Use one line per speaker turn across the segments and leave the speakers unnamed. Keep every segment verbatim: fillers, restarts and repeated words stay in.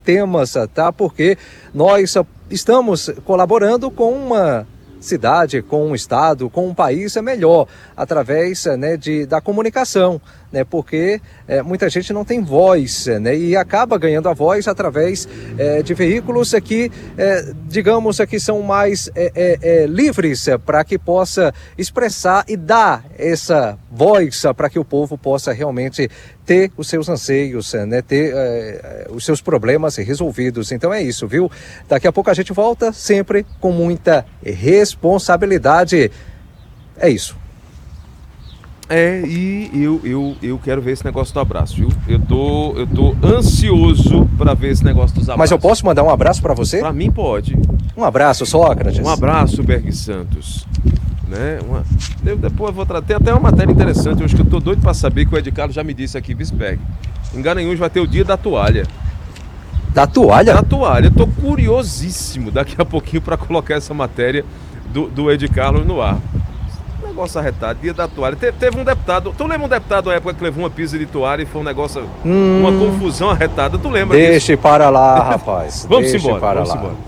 temas, tá? Porque nós estamos colaborando com uma cidade, com um estado, com um país é melhor, através, né, de, da comunicação, né, porque é, muita gente não tem voz, né, e acaba ganhando a voz através é, de veículos que, é, digamos, que são mais é, é, é, livres é, para que possa expressar e dar essa voz para que o povo possa realmente ter os seus anseios, né, ter é, os seus problemas resolvidos. Então é isso, viu? Daqui a pouco a gente volta sempre com muita responsabilidade. É isso.
É, e eu, eu, eu quero ver esse negócio do abraço, viu? Eu tô, eu tô ansioso pra ver esse negócio dos abraços.
Mas eu posso mandar um abraço pra você?
Pra mim pode.
Um abraço, Sócrates.
Um abraço, Berg Santos. Né? Uma... Eu, depois eu vou trazer. Tem até uma matéria interessante, hoje que eu tô doido pra saber, que o Ed Carlos já me disse aqui, Bisberg. Em Garanhuns vai ter o dia da toalha.
Da toalha?
Da toalha. Eu tô curiosíssimo daqui a pouquinho pra colocar essa matéria do, do Ed Carlos no ar. Negócio arretado, dia da toalha. Te, teve um deputado, tu lembra um deputado na época que levou uma pizza de toalha e foi um negócio, hum, uma confusão arretada, tu lembra
Deixe
disso?
Deixe para lá, rapaz.
Vamos
Deixe
embora,
para
vamos
lá.
embora.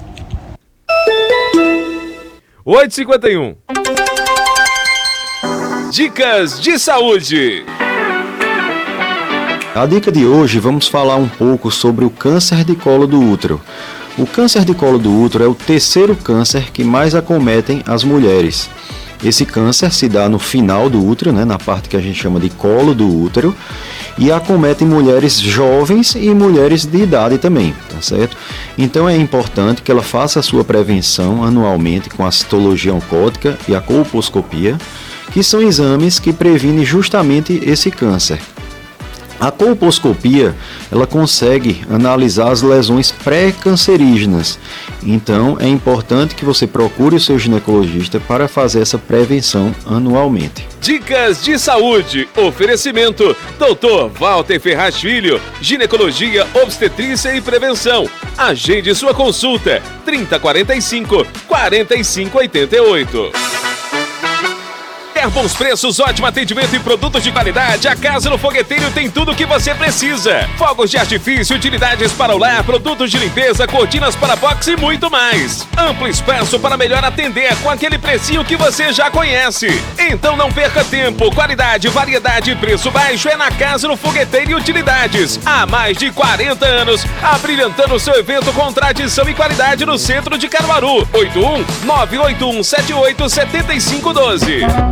oito e cinquenta e um. Dicas de saúde.
A dica de hoje, vamos falar um pouco sobre o câncer de colo do útero. O câncer de colo do útero é o terceiro câncer que mais acometem as mulheres. Esse câncer se dá no final do útero, né, na parte que a gente chama de colo do útero, e acomete mulheres jovens e mulheres de idade também, tá certo? Então é importante que ela faça a sua prevenção anualmente com a citologia oncótica e a colposcopia, que são exames que previnem justamente esse câncer. A colposcopia, ela consegue analisar as lesões pré-cancerígenas. Então, é importante que você procure o seu ginecologista para fazer essa prevenção anualmente.
Dicas de saúde. Oferecimento doutor Walter Ferraz Filho, ginecologia, obstetrícia e prevenção. Agende sua consulta. trinta, quarenta e cinco, quarenta e cinco, oitenta e oito. Quer bons preços, ótimo atendimento e produtos de qualidade? A Casa no Fogueteiro tem tudo o que você precisa. Fogos de artifício, utilidades para o lar, produtos de limpeza, cortinas para box e muito mais. Amplo espaço para melhor atender com aquele precinho que você já conhece. Então não perca tempo. Qualidade, variedade e preço baixo é na Casa no Fogueteiro e Utilidades. Há mais de quarenta anos, abrilhantando seu evento com tradição e qualidade no centro de Caruaru. oito um nove oito um sete oito sete cinco um dois.